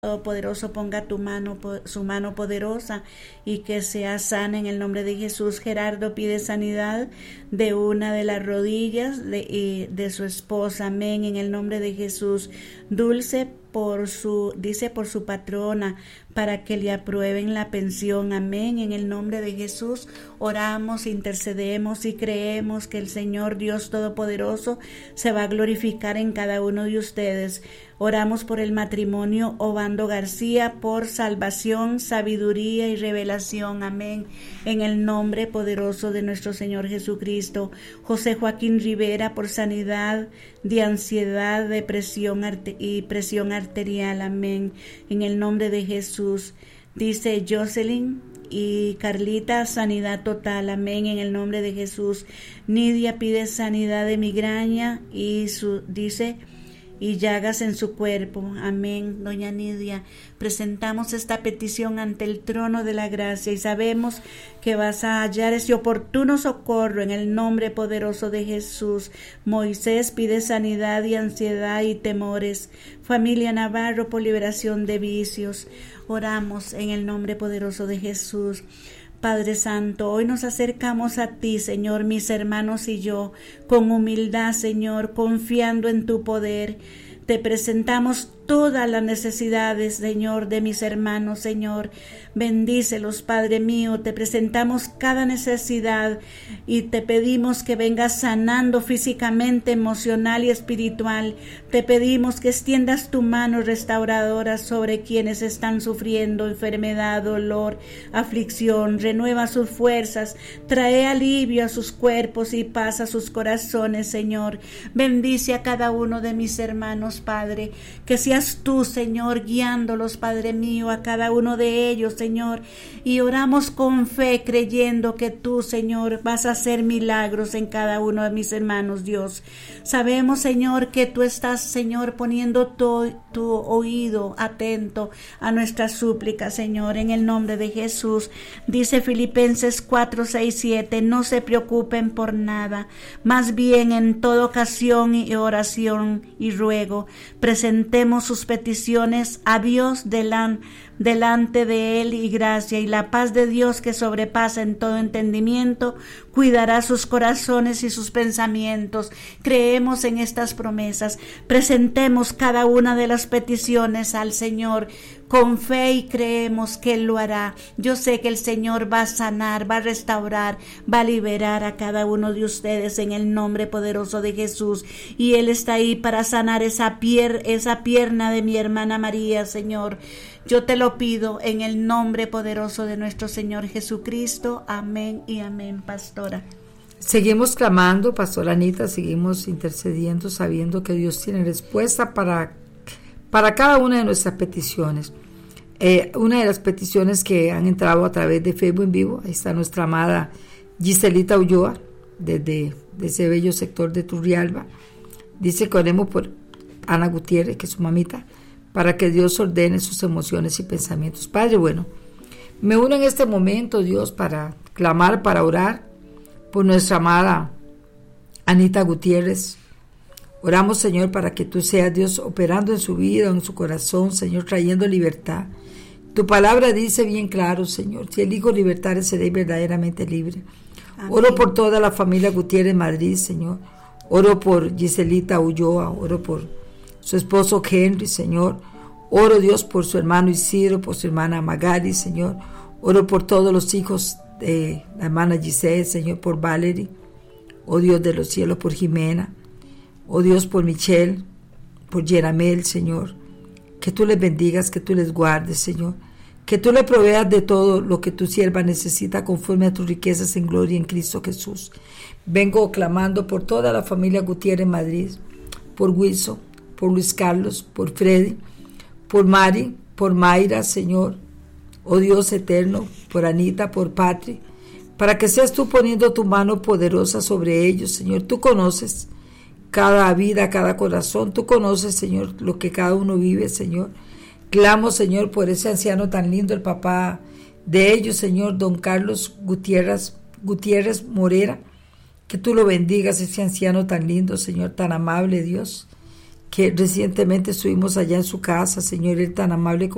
Todopoderoso ponga su mano poderosa y que sea sana en el nombre de Jesús. Gerardo pide sanidad de una de las rodillas de su esposa, amén, en el nombre de Jesús. Dulce por su patrona, para que le aprueben la pensión, amén, en el nombre de Jesús. Oramos, intercedemos y creemos que el Señor Dios Todopoderoso se va a glorificar en cada uno de ustedes. Oramos por el matrimonio Obando García, por salvación, sabiduría y revelación, amén, en el nombre poderoso de nuestro Señor Jesucristo. José Joaquín Rivera, por sanidad de ansiedad, depresión y presión arterial, amén, en el nombre de Jesús. Dice Jocelyn y Carlita, sanidad total, amén, en el nombre de Jesús. Nidia pide sanidad de migraña y y llagas en su cuerpo, amén. Doña Nidia, presentamos esta petición ante el trono de la gracia y sabemos que vas a hallar ese oportuno socorro en el nombre poderoso de Jesús. Moisés pide sanidad y ansiedad y temores. Familia Navarro, por liberación de vicios. Oramos en el nombre poderoso de Jesús. Padre Santo, hoy nos acercamos a ti, Señor, mis hermanos y yo, con humildad, Señor, confiando en tu poder. Te presentamos todas las necesidades, Señor, de mis hermanos, Señor. Bendícelos, Padre mío. Te presentamos cada necesidad y te pedimos que vengas sanando físicamente, emocional y espiritual. Te pedimos que extiendas tu mano restauradora sobre quienes están sufriendo enfermedad, dolor, aflicción. Renueva sus fuerzas, trae alivio a sus cuerpos y paz a sus corazones, Señor. Bendice a cada uno de mis hermanos, Padre, que seas tú, Señor, guiándolos, Padre mío, a cada uno de ellos, Señor, y oramos con fe, creyendo que tú, Señor, vas a hacer milagros en cada uno de mis hermanos, Dios. Sabemos, Señor, que tú estás, Señor, poniendo tu oído atento a nuestras súplicas, Señor, en el nombre de Jesús. Dice Filipenses 4:6-7, no se preocupen por nada, más bien en toda ocasión y oración y ruego, presentemos sus peticiones a Dios delante de Él, y gracia y la paz de Dios, que sobrepasa en todo entendimiento, cuidará sus corazones y sus pensamientos. Creemos en estas promesas. Presentemos cada una de las peticiones al Señor con fe y creemos que Él lo hará. Yo sé que el Señor va a sanar, va a restaurar, va a liberar a cada uno de ustedes en el nombre poderoso de Jesús. Y Él está ahí para sanar esa pierna de mi hermana María, Señor. Yo te lo pido en el nombre poderoso de nuestro Señor Jesucristo. Amén y amén, pastora. Seguimos clamando, pastora Anita, seguimos intercediendo, sabiendo que Dios tiene respuesta para cada una de nuestras peticiones. Una de las peticiones que han entrado a través de Facebook en vivo, ahí está nuestra amada Giselita Ulloa, desde ese bello sector de Turrialba. Dice que oremos por Ana Gutiérrez, que es su mamita, para que Dios ordene sus emociones y pensamientos. Padre, bueno, me uno en este momento, Dios, para clamar, para orar por nuestra amada Anita Gutiérrez. Oramos, Señor, para que tú seas, Dios, operando en su vida, en su corazón, Señor, trayendo libertad. Tu palabra dice bien claro, Señor, si el Hijo libertare, seréis verdaderamente libre. Amén. Oro por toda la familia Gutiérrez Madrid, Señor. Oro por Giselita Ulloa, oro por su esposo Henry, Señor. Oro, Dios, por su hermano Isidro, por su hermana Magali, Señor. Oro por todos los hijos de la hermana Giselle, Señor, por Valerie. Oh Dios de los cielos, por Jimena. Oh Dios, por Michelle, por Yeramel, Señor. Que tú les bendigas, que tú les guardes, Señor. Que tú le proveas de todo lo que tu sierva necesita conforme a tus riquezas en gloria en Cristo Jesús. Vengo clamando por toda la familia Gutiérrez Madrid, por Wilson, por Luis Carlos, por Freddy, por Mari, por Mayra, Señor. Oh Dios eterno, por Anita, por Patri, para que seas tú poniendo tu mano poderosa sobre ellos, Señor. Tú conoces cada vida, cada corazón. Tú conoces, Señor, lo que cada uno vive, Señor. Clamo, Señor, por ese anciano tan lindo, el papá de ellos, Señor, don Carlos Gutiérrez Morera. Que tú lo bendigas, ese anciano tan lindo, Señor, tan amable, Dios. Que recientemente estuvimos allá en su casa, Señor, él tan amable como